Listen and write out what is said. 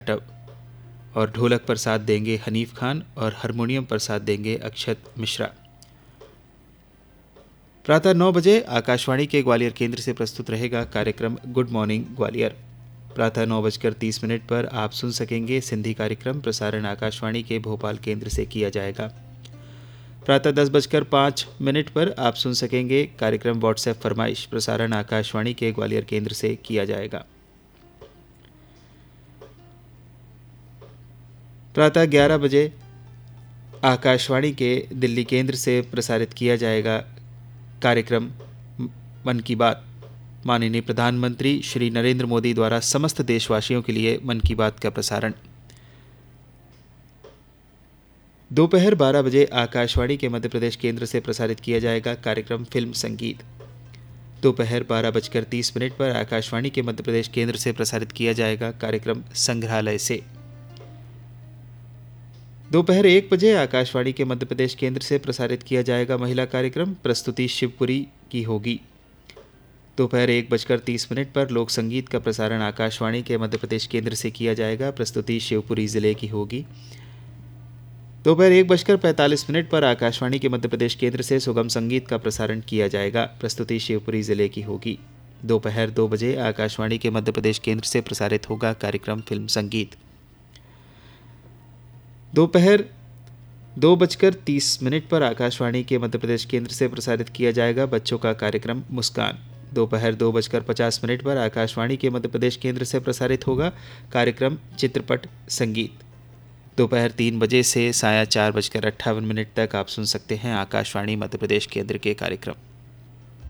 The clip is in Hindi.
टब और ढोलक पर साथ देंगे हनीफ खान और हारमोनियम पर साथ देंगे अक्षत मिश्रा। प्रातः 9 बजे आकाशवाणी के ग्वालियर केंद्र से प्रस्तुत रहेगा कार्यक्रम गुड मॉर्निंग ग्वालियर। प्रातः 9:30 पर आप सुन सकेंगे सिंधी कार्यक्रम, प्रसारण आकाशवाणी के भोपाल केंद्र से किया जाएगा। प्रातः 10:05 पर आप सुन सकेंगे कार्यक्रम व्हाट्सएप फरमाइश, प्रसारण आकाशवाणी के ग्वालियर केंद्र से किया जाएगा। प्रातः 11 बजे आकाशवाणी के दिल्ली केंद्र से प्रसारित किया जाएगा कार्यक्रम मन की बात। माननीय प्रधानमंत्री श्री नरेंद्र मोदी द्वारा समस्त देशवासियों के लिए मन की बात का प्रसारण। दोपहर 12 बजे आकाशवाणी के मध्य प्रदेश केंद्र से प्रसारित किया जाएगा कार्यक्रम फिल्म संगीत। दोपहर 12:30 पर आकाशवाणी के मध्य प्रदेश केंद्र से प्रसारित किया जाएगा कार्यक्रम संग्रहालय से। दोपहर 1 बजे आकाशवाणी के मध्य प्रदेश केंद्र से प्रसारित किया जाएगा महिला कार्यक्रम, प्रस्तुति शिवपुरी की होगी। दोपहर 1:30 पर लोक संगीत का प्रसारण आकाशवाणी के मध्य प्रदेश केंद्र से किया जाएगा, प्रस्तुति शिवपुरी जिले की होगी। दोपहर 1:45 पर आकाशवाणी के मध्य प्रदेश केंद्र से सुगम संगीत का प्रसारण किया जाएगा, प्रस्तुति शिवपुरी जिले की होगी। दोपहर 2 बजे आकाशवाणी के मध्य प्रदेश केंद्र से प्रसारित होगा कार्यक्रम फिल्म संगीत। दोपहर 2:30 पर आकाशवाणी के मध्य प्रदेश केंद्र से प्रसारित किया जाएगा बच्चों का कार्यक्रम मुस्कान। दोपहर 2:50 पर आकाशवाणी के मध्य प्रदेश केंद्र से प्रसारित होगा कार्यक्रम चित्रपट संगीत। दोपहर 3 बजे से साया 4:58 तक आप सुन सकते हैं आकाशवाणी मध्य प्रदेश केंद्र के कार्यक्रम।